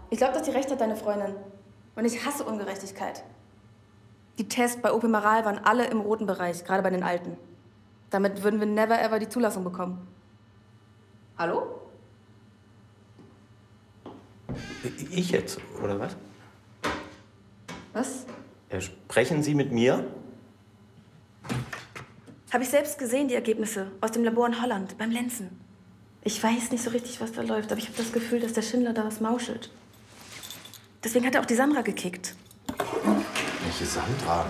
Ich glaube, dass die recht hat, deine Freundin. Und ich hasse Ungerechtigkeit. Die Tests bei Opimaral waren alle im roten Bereich, gerade bei den Alten. Damit würden wir never ever die Zulassung bekommen. Hallo? Ich jetzt, oder was? Was? Sprechen Sie mit mir? Habe ich selbst gesehen, die Ergebnisse aus dem Labor in Holland, beim Lenzen. Ich weiß nicht so richtig, was da läuft, aber ich habe das Gefühl, dass der Schindler da was mauschelt. Deswegen hat er auch die Sandra gekickt. Welche Sandra?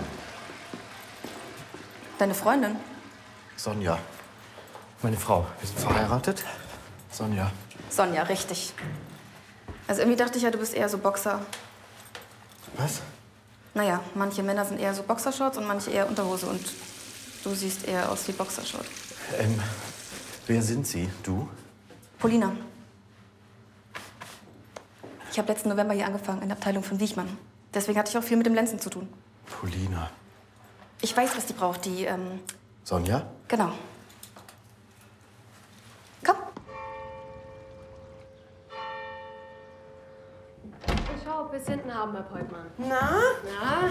Deine Freundin? Sonja. Meine Frau. Wir sind verheiratet. Sonja. Sonja, richtig. Also irgendwie dachte ich ja, du bist eher so Boxer. Was? Naja, manche Männer sind eher so Boxershorts und manche eher Unterhose. Und du siehst eher aus wie Boxershort. Wer sind Sie? Du? Polina. Ich habe letzten November hier angefangen in der Abteilung von Wiechmann. Deswegen hatte ich auch viel mit dem Lenzen zu tun. Polina. Ich weiß, was die braucht, die, Sonja? Genau. Komm. Ich schau, ob wir es hinten haben, Herr Peutmann. Na? Na?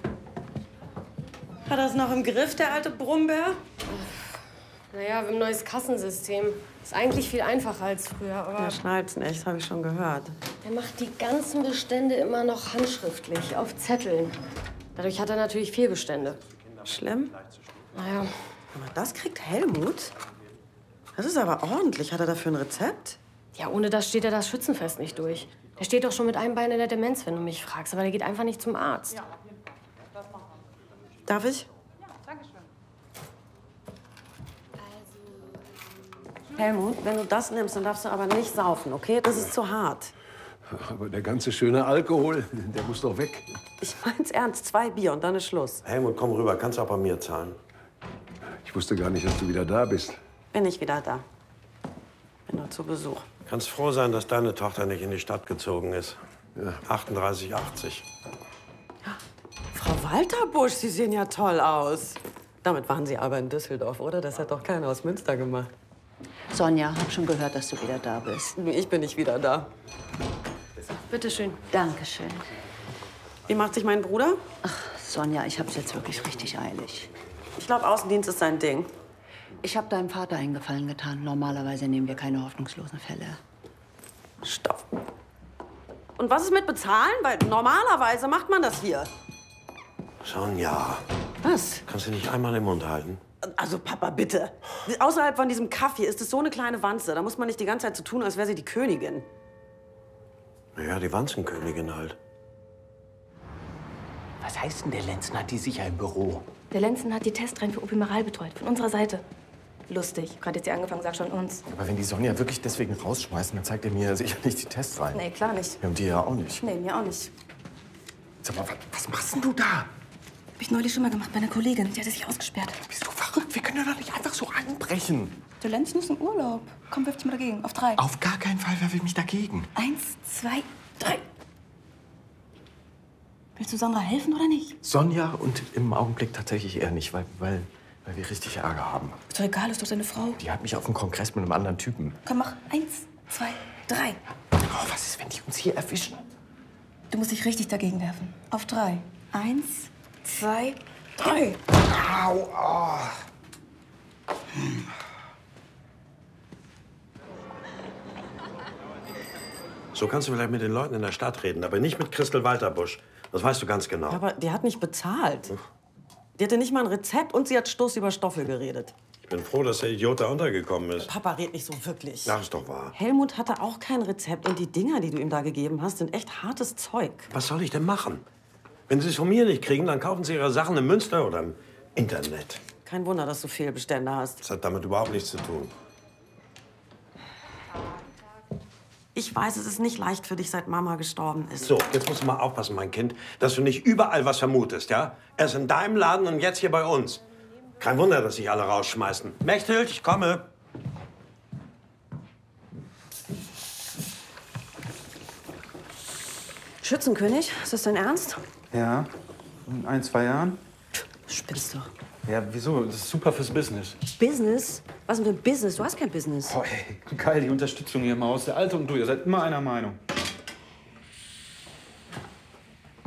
Hat er es noch im Griff, der alte Brummbär? Naja, wir haben ein neues Kassensystem. Ist eigentlich viel einfacher als früher, aber Der schneid's nicht, habe ich schon gehört. der macht die ganzen Bestände immer noch handschriftlich, auf Zetteln. Dadurch hat er natürlich Fehlbestände. Schlimm? Naja, Aber das kriegt Helmut? Das ist aber ordentlich. Hat er dafür ein Rezept? ja, ohne das steht er das Schützenfest nicht durch. Der steht doch schon mit einem Bein in der Demenz, wenn du mich fragst. Aber der geht einfach nicht zum Arzt. Darf ich? Helmut, wenn du das nimmst, dann darfst du aber nicht saufen, okay? Das ist zu hart. Aber der ganze schöne Alkohol, der muss doch weg. Ich mein's ernst. 2 Bier und dann ist Schluss. Helmut, komm rüber. Kannst du auch bei mir zahlen? Ich wusste gar nicht, dass du wieder da bist. Bin ich wieder da. Bin nur zu Besuch. Kannst froh sein, dass deine Tochter nicht in die Stadt gezogen ist. Ja. 38,80. Frau Walterbusch, Sie sehen ja toll aus. Damit waren Sie aber in Düsseldorf, oder? Das hat doch keiner aus Münster gemacht. Sonja, hab schon gehört, dass du wieder da bist. Ich bin nicht wieder da. Bitte schön. Dankeschön. Wie macht sich mein Bruder? Sonja, ich hab's jetzt wirklich richtig eilig. Ich glaube, Außendienst ist sein Ding. Ich habe deinem Vater einen Gefallen getan. Normalerweise nehmen wir keine hoffnungslosen Fälle. Stopp. Und was ist mit bezahlen? Weil normalerweise macht man das hier. Sonja, Was? kannst du nicht einmal den Mund halten? Also, Papa, bitte. Außerhalb von diesem Kaffee ist es so eine kleine Wanze. Da muss man nicht die ganze Zeit so tun, als wäre sie die Königin. Naja, die Wanzenkönigin halt. Was heißt denn, der Lenzen hat die sicher im Büro? Der Lenzen hat die Testreihen für Opimaral betreut, von unserer Seite. Lustig. Gerade jetzt hier angefangen, sag schon uns. Aber wenn die Sonja wirklich deswegen rausschmeißen, dann zeigt er mir sicher nicht die Tests rein. Nee, klar nicht. Ja, und die ja auch nicht. Nee, mir auch nicht. Sag mal, was machst denn du da? Hab ich neulich schon mal gemacht bei einer Kollegin. Die hatte sich ausgesperrt. Bist du verrückt? Wir können doch nicht einfach so anbrechen. Der Lenzen ist im Urlaub. Komm, wirf dich mal dagegen. Auf 3. Auf gar keinen Fall werfe ich mich dagegen. 1, 2, 3. Willst du Sandra helfen oder nicht? Sonja und im Augenblick tatsächlich eher nicht, weil wir richtig Ärger haben. Ist doch egal, ist doch deine Frau. Die hat mich auf dem Kongress mit einem anderen Typen. Komm, mach 1, 2, 3. Oh, was ist, wenn die uns hier erwischen? Du musst dich richtig dagegen werfen. Auf 3. 1, 2, 3. Au, oh. So kannst du vielleicht mit den Leuten in der Stadt reden, aber nicht mit Christel Walterbusch. Das weißt du ganz genau. Aber die hat nicht bezahlt. Die hatte nicht mal ein Rezept und sie hat Stoß über Stoffel geredet. Ich bin froh, dass der Idiot da untergekommen ist. Papa redet nicht so wirklich. Ach, ist doch wahr. Helmut hatte auch kein Rezept und die Dinger, die du ihm da gegeben hast, sind echt hartes Zeug. Was soll ich denn machen? Wenn sie es von mir nicht kriegen, dann kaufen sie ihre Sachen im Münster oder im Internet. Kein Wunder, dass du Fehlbestände hast. Das hat damit überhaupt nichts zu tun. Ich weiß, es ist nicht leicht für dich, seit Mama gestorben ist. So, jetzt musst du mal aufpassen, mein Kind, dass du nicht überall was vermutest, ja? Erst in deinem Laden und jetzt hier bei uns. Kein Wunder, dass sich alle rausschmeißen. Mechthild, ich komme. Schützenkönig, ist das dein Ernst? Ja, in 1, 2 Jahren. Spinnst du? Ja, wieso? Das ist super fürs Business. Business? Was mit dem Business? Du hast kein Business. Oh, ey, geil, die Unterstützung hier im Haus. Der Alte und du, ihr seid immer einer Meinung.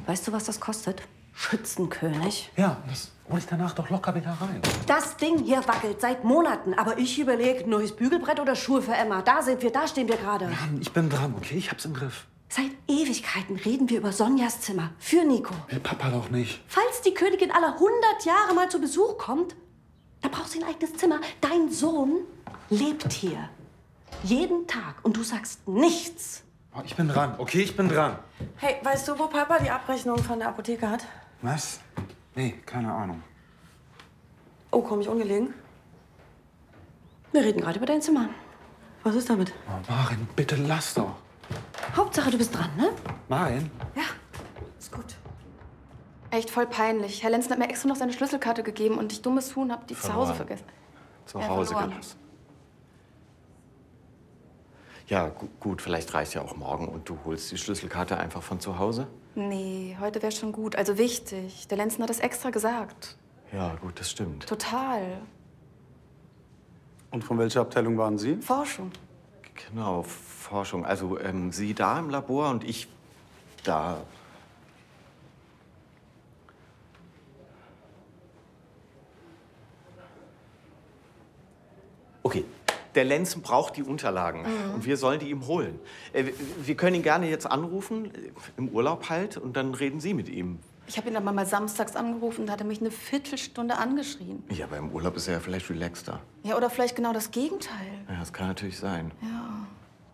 Weißt du, was das kostet? Schützenkönig. Ja, das hole ich danach doch locker wieder rein. Das Ding hier wackelt seit Monaten. Aber ich überlege, neues Bügelbrett oder Schuhe für Emma. Da stehen wir gerade. Mann, ich bin dran, okay? Ich hab's im Griff. Seit Ewigkeiten reden wir über Sonjas Zimmer. Für Nico. Will Papa doch nicht. Falls die Königin aller 100 Jahre mal zu Besuch kommt, dann brauchst du ein eigenes Zimmer. Dein Sohn lebt hier. Jeden Tag. Und du sagst nichts. Oh, ich bin dran, okay? Ich bin dran. Hey, weißt du, wo Papa die Abrechnung von der Apotheke hat? Was? Nee, keine Ahnung. Oh, komm ich ungelegen? Wir reden gerade über dein Zimmer. Was ist damit? Oh, Maren, bitte lass doch. Hauptsache, du bist dran, ne? Maren? Ja, ist gut. Echt voll peinlich. Herr Lenzen hat mir extra noch seine Schlüsselkarte gegeben und ich, dummes Huhn, hab die zu Hause vergessen. Zu Ja, Hause verloren. gelassen. Ja, gut, vielleicht reicht ja auch morgen und du holst die Schlüsselkarte einfach von zu Hause? Nee, heute wäre schon gut. Also wichtig. Der Lenzen hat das extra gesagt. Ja, gut, das stimmt. Total. Und von welcher Abteilung waren Sie? Forschung. Genau, Forschung. Also Sie da im Labor und ich da. Okay, der Lenzen braucht die Unterlagen und wir sollen die ihm holen. Wir können ihn gerne jetzt anrufen, im Urlaub halt, und dann reden Sie mit ihm. Ich habe ihn dann mal samstags angerufen, da hat er mich eine Viertelstunde angeschrien. Ja, aber im Urlaub ist er ja vielleicht relaxter. Ja, oder vielleicht genau das Gegenteil. Ja, das kann natürlich sein. Ja.